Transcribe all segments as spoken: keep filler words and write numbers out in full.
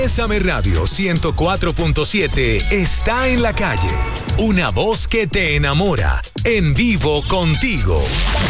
Bésame Radio ciento cuatro punto siete está en la calle. Una voz que te enamora. En vivo contigo.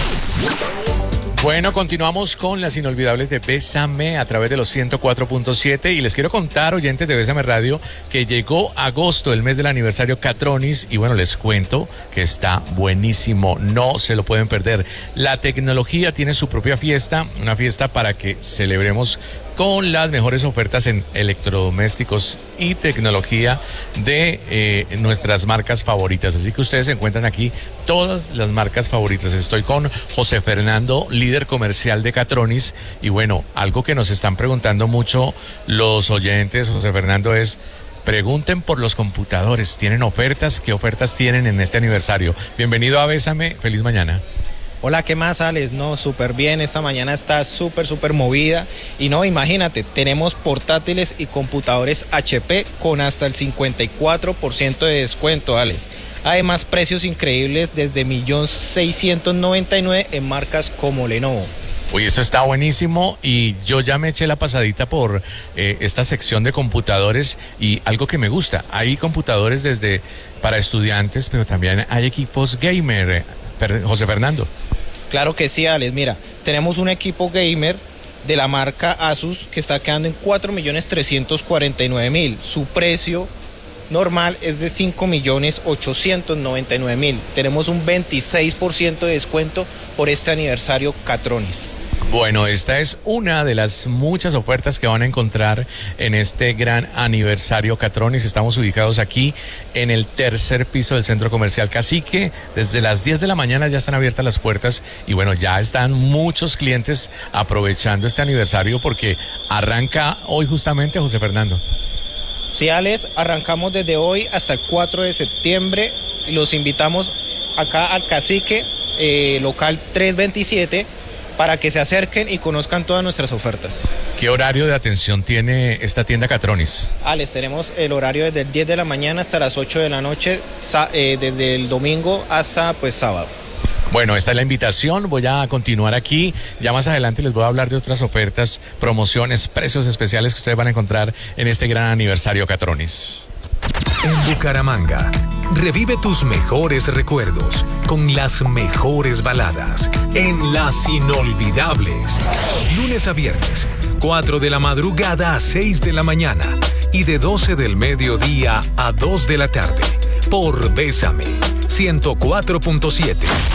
Bueno, continuamos con las inolvidables de Bésame a través de los ciento cuatro punto siete y les quiero contar, oyentes de Bésame Radio, que llegó agosto, el mes del aniversario Catronis, y bueno, les cuento que está buenísimo, no se lo pueden perder. La tecnología tiene su propia fiesta, una fiesta para que celebremos con las mejores ofertas en electrodomésticos y tecnología de eh, nuestras marcas favoritas. Así que ustedes encuentran aquí todas las marcas favoritas. Estoy con José Fernando, líder comercial de Catronis. Y bueno, algo que nos están preguntando mucho los oyentes, José Fernando, es: pregunten por los computadores. ¿Tienen ofertas? ¿Qué ofertas tienen en este aniversario? Bienvenido a Bésame. Feliz mañana. Hola, ¿qué más, Alex? No, súper bien, esta mañana está súper, súper movida. Y no, imagínate, tenemos portátiles y computadores H P con hasta el cincuenta y cuatro por ciento de descuento, Alex. Además, precios increíbles desde un millón seiscientos noventa y nueve mil en marcas como Lenovo. Uy, eso está buenísimo, y yo ya me eché la pasadita por eh, esta sección de computadores, y algo que me gusta, hay computadores desde para estudiantes, pero también hay equipos gamer, eh, José Fernando. Claro que sí, Alex. Mira, tenemos un equipo gamer de la marca Asus que está quedando en cuatro millones trescientos cuarenta y nueve mil. Su precio normal es de cinco millones ochocientos noventa y nueve mil. Tenemos un veintiséis por ciento de descuento por este aniversario Catronis. Bueno, esta es una de las muchas ofertas que van a encontrar en este gran aniversario Catronis. Estamos ubicados aquí en el tercer piso del Centro Comercial Cacique. Desde las diez de la mañana ya están abiertas las puertas y bueno, ya están muchos clientes aprovechando este aniversario porque arranca hoy justamente, José Fernando. Sí, Alex, arrancamos desde hoy hasta el cuatro de septiembre y los invitamos acá al Cacique, eh, local trescientos veintisiete, para que se acerquen y conozcan todas nuestras ofertas. ¿Qué horario de atención tiene esta tienda Catronis? Alex, tenemos el horario desde el diez de la mañana hasta las ocho de la noche, eh, desde el domingo hasta pues sábado. Bueno, esta es la invitación, voy a continuar aquí, ya más adelante les voy a hablar de otras ofertas, promociones, precios especiales que ustedes van a encontrar en este gran aniversario Catronis. En Bucaramanga, revive tus mejores recuerdos con las mejores baladas en Las Inolvidables. Lunes a viernes, cuatro de la madrugada a seis de la mañana y de doce del mediodía a dos de la tarde por Bésame ciento cuatro punto siete.